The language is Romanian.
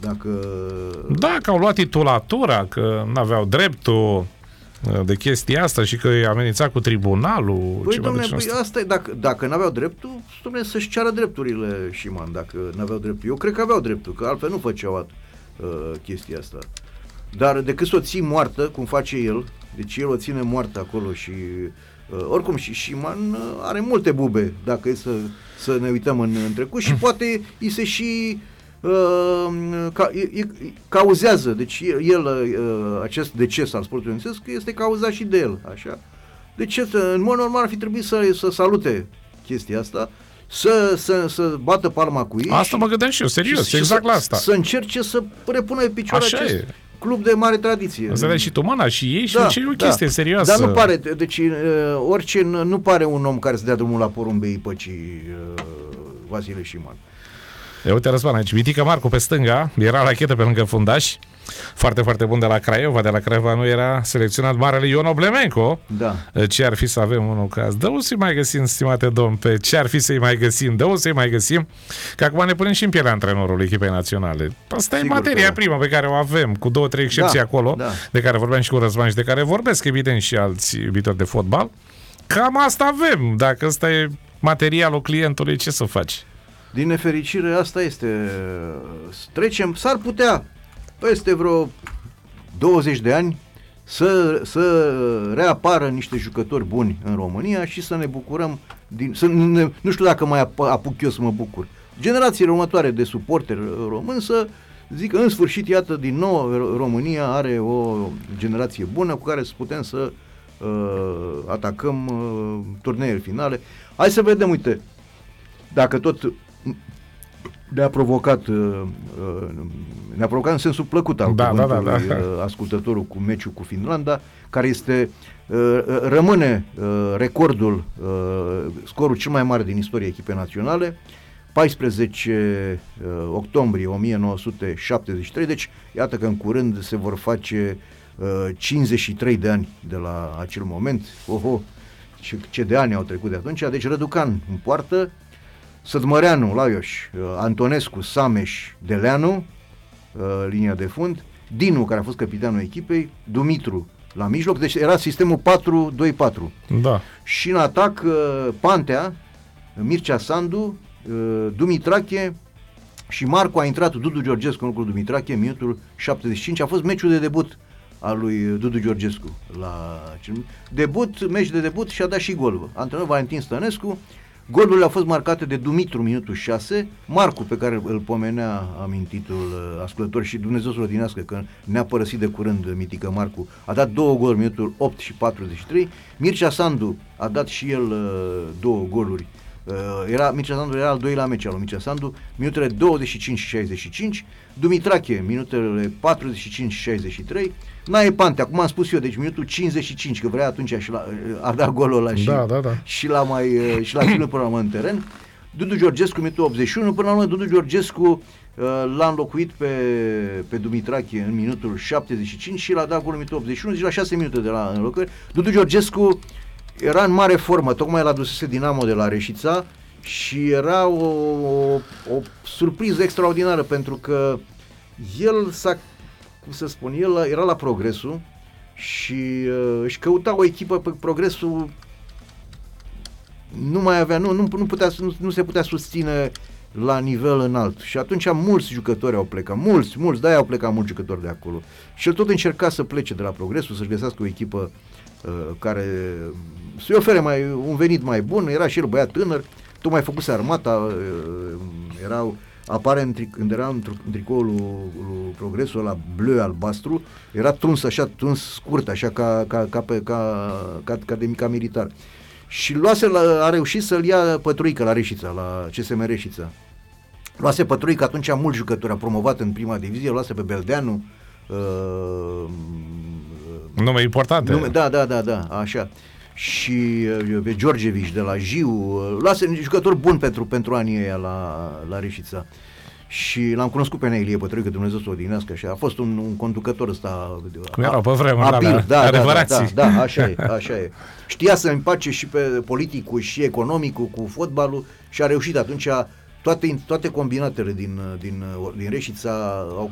Că au luat titulatura, că n-aveau dreptul de chestia asta și că îi amenința cu tribunalul. Păi, dom'le, asta e, dacă n-aveau dreptul, dom'le, să-și ceară drepturile, Șiman, dacă n-aveau dreptul. Eu cred că aveau dreptul, că altfel nu făceau chestia asta. Dar decât să o ții moartă, cum face el, deci el o ține moartă acolo și oricum și Șiman are multe bube, dacă e să ne uităm în trecut și poate îi se și cauzează, deci el acest deces al sportului englezesc este cauzat și de el, așa. Deci în mod normal ar fi trebuit să salute chestia asta, să bată palma cu ei. Asta mă gândeam și eu, serios, exact la asta. Să încerce să repună pe picioare acest club de mare tradiție. Înțelegi și tu, mâna și ei și e o chestie serioasă. Dar nu pare, deci orice, nu pare un om care să dea drumul la porumbei păcii, Vasile Șiman. Uite, Răzvan, aici Mitică Marcu pe stânga, era la chetă pe lângă fundaș, foarte, foarte bun de la Craiova. De la Craiova nu era selecționat marele Ion Oblemenco. Da. Ce ar fi să avem unul ca asta? Dă-o să-i mai găsim, stimate domn, pe ce ar fi să-i mai găsim? Dă-o să-i mai găsim, că acum ne punem și în pielea antrenorului echipei naționale. Asta e materia primă pe care o avem, cu 2-3 excepții acolo, de care vorbeam și cu Răzvan și de care vorbesc, evident, și alți iubitori de fotbal. Cam asta avem. Dacă ăsta e materialul clientului, ce să faci? Din nefericire, asta este. Trecem, s-ar putea peste vreo 20 de ani să reapară niște jucători buni în România și să ne bucurăm nu știu dacă mai apuc eu să mă bucur. Generațiile următoare de suporteri români să zic, în sfârșit, iată, din nou România are o generație bună cu care să putem să atacăm turneele finale. Hai să vedem, uite, dacă tot ne-a provocat în sensul plăcut al cuvântului ascultătorul cu meciul cu Finlanda, care este rămâne recordul, scorul cel mai mare din istoria echipei naționale, 14 octombrie 1973, deci iată că în curând se vor face 53 de ani de la acel moment. Ce de ani au trecut de atunci. Deci Răducan în poartă, Sădmăreanu, Laios, Antonescu, Sameș, Deleanu, linia de fund, Dinu, care a fost capitanul echipei, Dumitru la mijloc, deci era sistemul 4-2-4. Da. Și în atac Pantea, Mircea Sandu, Dumitrache și Marcu. A intrat Dudu Georgescu în locul Dumitrache, minutul 75. A fost meciul de debut al lui Dudu Georgescu. Meci de debut și a dat și gol. Antrenor Valentin Stănescu. Golurile au fost marcate de Dumitru, minutul 6, Marcu, pe care îl pomenea amintitul ascultător și Dumnezeu să-l odinească, că ne-a părăsit de curând Mitică Marcu, a dat 2 goluri, minutul 8 și 43, Mircea Sandu a dat și el 2 goluri, Mircea Sandu era al doilea meci al lui Mircea Sandu, minutele 25 și 65, Dumitrache, minutele 45 și 63, Nae Pantea, cum am spus eu, deci minutul 55, că vrea atunci a dat golul ăla și l-a ținut până la urmă în teren. Dudu Georgescu, minutul 81, până la urmă Dudu Georgescu l-a înlocuit pe Dumitrache în minutul 75 și l-a dat golul în minutul 81, deci la 6 minute de la înlocuire. Dudu Georgescu era în mare formă, tocmai l-a dusese Dinamo de la Reșița și era o surpriză extraordinară, pentru că el el era la Progresul și își căuta o echipă pe Progresul, nu mai avea, nu se putea susține la nivel înalt și atunci mulți jucători au plecat, mulți, de-aia au plecat mulți jucători de acolo și el tot încerca să plece de la Progresul, să-și găsească o echipă care să-i ofere un venit mai bun. Era și el băiat tânăr, tocmai făcuse armata, apare când era în tricoul lui Progresul la bleu albastru, era tuns scurt, așa ca militar. Și a reușit să-l ia Pătruică la Reșița, la CSM Reșița. Luase Pătruică, atunci mulți jucători, a promovat în prima divizie, luase pe Beldeanu, nume importante. Da, așa. Și pe Georgevici de la Jiu, luase jucători buni pentru anii ăia la Reșița. Și l-am cunoscut pe Neilie Pătruică, Dumnezeu să o odinească, așa. A fost un conducător ăsta cum erau pe vremuri, abil, așa e. Știa să împace și pe politicul și economicul cu fotbalul și a reușit atunci. Toate combinatele din Reșița au